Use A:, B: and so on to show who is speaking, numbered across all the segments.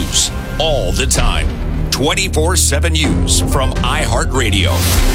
A: news all the time. 24/7 News from iHeartRadio.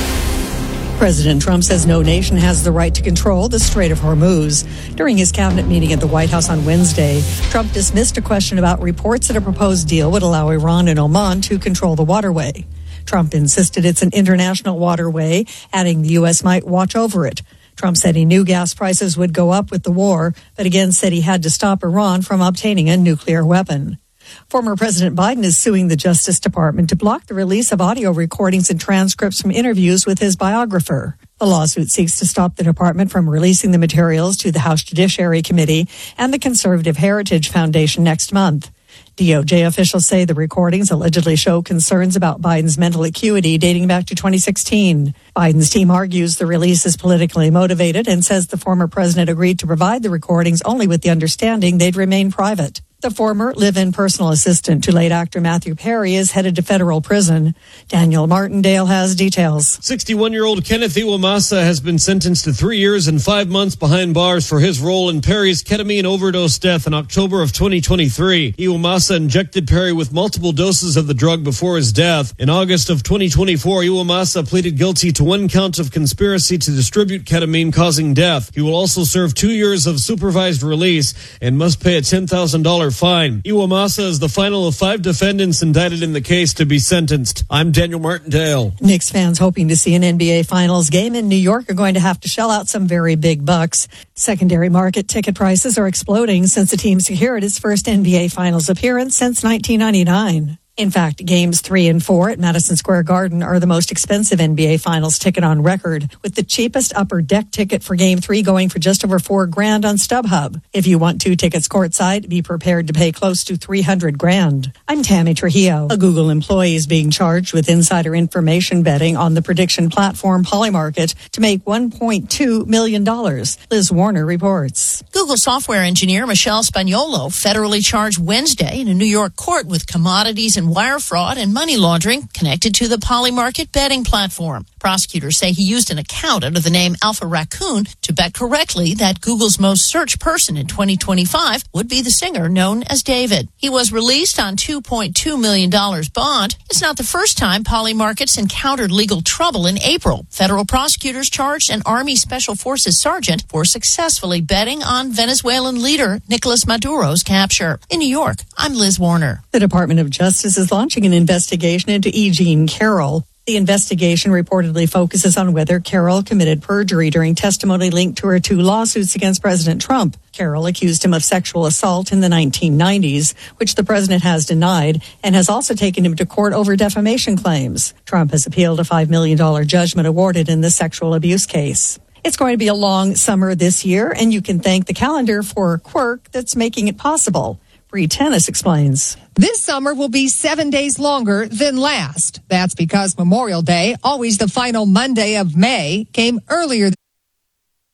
B: President Trump says no nation has the right to control the Strait of Hormuz. During his cabinet meeting at the White House on Wednesday, Trump dismissed a question about reports that a proposed deal would allow Iran and Oman to control the waterway. Trump insisted it's an international waterway, adding the U.S. might watch over it. Trump said he knew gas prices would go up with the war, but again said he had to stop Iran from obtaining a nuclear weapon. Former President Biden is suing the Justice Department to block the release of audio recordings and transcripts from interviews with his biographer. The lawsuit seeks to stop the department from releasing the materials to the House Judiciary Committee and the Conservative Heritage Foundation next month. DOJ officials say the recordings allegedly show concerns about Biden's mental acuity dating back to 2016. Biden's team argues the release is politically motivated and says the former president agreed to provide the recordings only with the understanding they'd remain private. The former live-in personal assistant to late actor Matthew Perry is headed to federal prison. Daniel Martindale has details.
C: 61-year-old Kenneth Iwamasa has been sentenced to 3 years and 5 months behind bars for his role in Perry's ketamine overdose death in October of 2023. Iwamasa injected Perry with multiple doses of the drug before his death. In August of 2024, Iwamasa pleaded guilty to 1 count of conspiracy to distribute ketamine causing death. He will also serve 2 years of supervised release and must pay a $10,000 fine. Iwamasa is the final of 5 defendants indicted in the case to be sentenced. I'm Daniel Martindale.
B: Knicks fans hoping to see an NBA Finals game in New York are going to have to shell out some very big bucks. Secondary market ticket prices are exploding since the team secured its first NBA Finals appearance since 1999. In fact, games 3 and 4 at Madison Square Garden are the most expensive NBA Finals ticket on record, with the cheapest upper deck ticket for game 3 going for just over $4,000 on StubHub. If you want 2 tickets courtside, be prepared to pay close to $300,000. I'm Tammy Trujillo. A Google employee is being charged with insider information betting on the prediction platform Polymarket to make $1.2 million. Liz Warner reports.
D: Google software engineer Michelle Spagnolo federally charged Wednesday in a New York court with commodities and wire fraud and money laundering connected to the Polymarket betting platform. Prosecutors say he used an account under the name Alpha Raccoon to bet correctly that Google's most searched person in 2025 would be the singer known as David. He was released on $2.2 million bond. It's not the first time Polymarket's encountered legal trouble. In April, federal prosecutors charged an Army Special Forces sergeant for successfully betting on Venezuelan leader Nicolas Maduro's capture. In New York, I'm Liz Warner.
B: The Department of Justice is launching an investigation into E. Jean Carroll. The investigation reportedly focuses on whether Carroll committed perjury during testimony linked to her 2 lawsuits against President Trump. Carroll accused him of sexual assault in the 1990s, which the president has denied, and has also taken him to court over defamation claims. Trump has appealed a $5 million judgment awarded in the sexual abuse case. It's going to be a long summer this year, and you can thank the calendar for a quirk that's making it possible. Bree Tennis explains.
E: This summer will be 7 days longer than last. That's because Memorial Day, always the final Monday of May, came earlier